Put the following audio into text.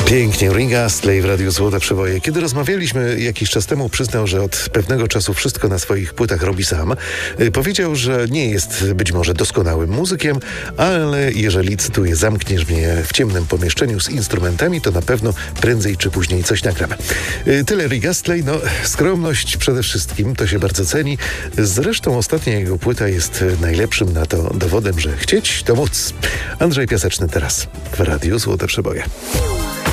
Pięknie, Rick Astley w Radiu Złote Przeboje. Kiedy rozmawialiśmy jakiś czas temu, przyznał, że od pewnego czasu wszystko na swoich płytach robi sam. Powiedział, że nie jest być może doskonałym muzykiem, ale jeżeli, cytuję, zamkniesz mnie w ciemnym pomieszczeniu z instrumentami, to na pewno prędzej czy później coś nagramy. Tyle Rick Astley. No, skromność przede wszystkim, to się bardzo ceni. Zresztą ostatnia jego płyta jest najlepszym na to dowodem, że chcieć to móc. Andrzej Piaseczny teraz w Radiu Złote Przeboje.